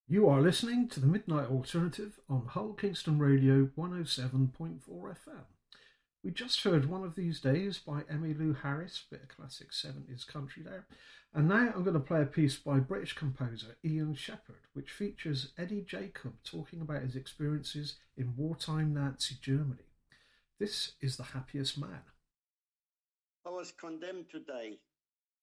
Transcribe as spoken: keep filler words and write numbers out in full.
You are listening to the Midnight Alternative on Hull Kingston Radio one oh seven point four F M. We just heard One of These Days by Emmylou Harris, bit of classic seventies country there. And now I'm going to play a piece by British composer Ian Shepherd, which features Eddie Jacob talking about his experiences in wartime Nazi Germany. This is The Happiest Man. I was condemned to die